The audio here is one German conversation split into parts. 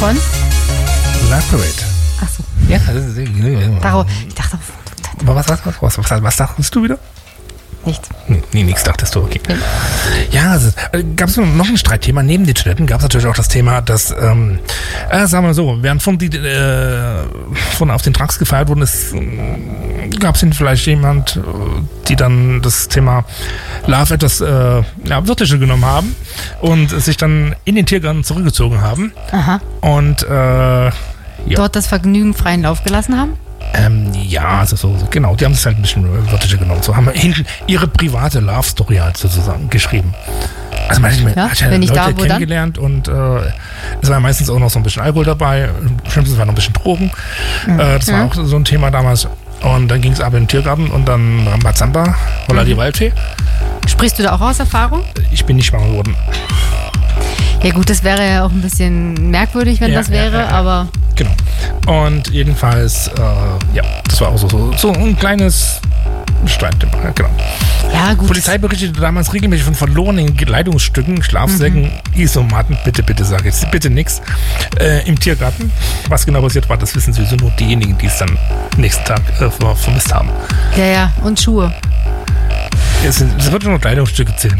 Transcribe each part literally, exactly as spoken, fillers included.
Von? Love Parade. Achso. Ja, das ist, Darauf, ich dachte, was, was, was, was, was, was dachtest du wieder? nichts. Nee, nee, nichts dachtest du, okay. Nee. Ja, also, äh, gab es noch ein Streitthema. Neben den Toiletten gab es natürlich auch das Thema, dass, ähm, äh, sagen wir mal so, während von, die, äh, von auf den Trucks gefeiert wurden, äh, gab es vielleicht jemand, äh, die dann das Thema Love etwas äh, ja, wörtlicher genommen haben und sich dann in den Tiergarten zurückgezogen haben. Aha. Und äh, ja. Dort das Vergnügen freien Lauf gelassen haben? Ähm, ja, also so, so, genau, die haben es halt ein bisschen wörtlicher genommen. So haben wir hinten ihre private Love-Story halt sozusagen geschrieben. Also man hat ja, ja, hat ja wenn ich Leute da, kennengelernt dann? Und äh, es war meistens auch noch so ein bisschen Alkohol dabei, schlimmstens war noch ein bisschen Drogen. Mhm. Äh, das war mhm. auch so ein Thema damals. Und dann ging es aber in den Tiergarten und dann Rambazamba, Holla mhm. die Waldfee. Sprichst du da auch aus Erfahrung? Ich bin nicht schwanger geworden. Ja gut, das wäre ja auch ein bisschen merkwürdig, wenn ja, das wäre, ja, ja, ja. aber... Genau. Und jedenfalls, äh, ja, das war auch so, so, so ein kleines Streitthema, genau. Ja, gut. Die Polizei berichtete damals regelmäßig von verlorenen Kleidungsstücken, Schlafsäcken, mhm. Isomatten, bitte, bitte sag jetzt, bitte nix, äh, im Tiergarten. Was genau passiert war, das wissen sowieso nur diejenigen, die es dann nächsten Tag äh, vermisst haben. Ja, ja, und Schuhe. Es, sind, es wird nur Kleidungsstücke zählen.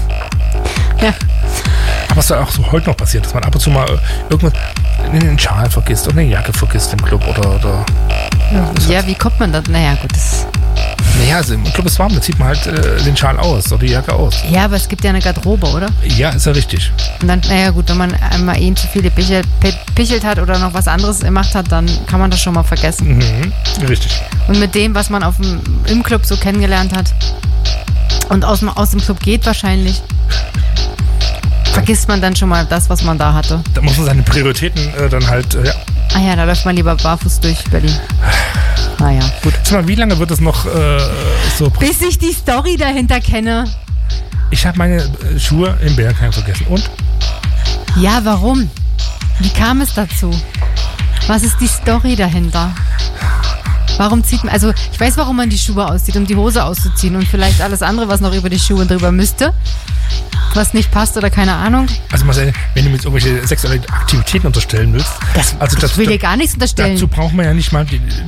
Ja. Aber was da auch so heute noch passiert, dass man ab und zu mal irgendwas in den Schal vergisst oder eine Jacke vergisst im Club oder... oder ja, ja wie kommt man da? Naja, gut, das... Naja, also im Club ist warm, da zieht man halt äh, den Schal aus oder die Jacke aus. Ja, aber es gibt ja eine Garderobe, oder? Ja, ist ja richtig. Und dann, naja gut, wenn man einmal eh zu viele pichelt, pichelt hat oder noch was anderes gemacht hat, dann kann man das schon mal vergessen. Mhm, richtig. Und mit dem, was man auf dem, im Club so kennengelernt hat und aus, aus dem Club geht wahrscheinlich, vergisst man dann schon mal das, was man da hatte. Da muss man seine Prioritäten äh, dann halt, äh, ja. Ah ja, da läuft man lieber barfuß durch Berlin. Naja, gut. Sag mal, wie lange wird es noch äh, so... Bis ich die Story dahinter kenne. Ich habe meine äh, Schuhe im Bergheim vergessen. Und? Ja, warum? Wie kam es dazu? Was ist die Story dahinter? Warum zieht man... Also, ich weiß, warum man die Schuhe auszieht, um die Hose auszuziehen und vielleicht alles andere, was noch über die Schuhe drüber müsste. Was nicht passt oder keine Ahnung. Also Marcel, wenn du mir jetzt irgendwelche sexuelle Aktivitäten unterstellen willst... Das, also ich das, will dir gar nichts unterstellen. Dazu braucht man ja nicht mal... Die,